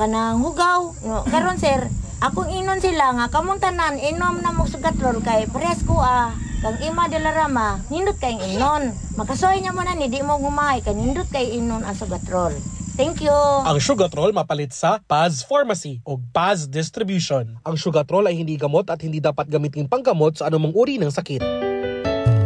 kanang hugaw. No, karon sir, akong inon sila nga kamong tanan inom na mo sugatrol kay parehas ko kang ima de la Rama nindot kay inon. Makasoy nya mo na ni di mo humay kay nindot kay inon ang sugatrol. Thank you. Ang Sugatrol mapalit sa Paz Pharmacy o Paz Distribution. Ang Sugatrol ay hindi gamot at hindi dapat gamitin panggamot sa anumang uri ng sakit.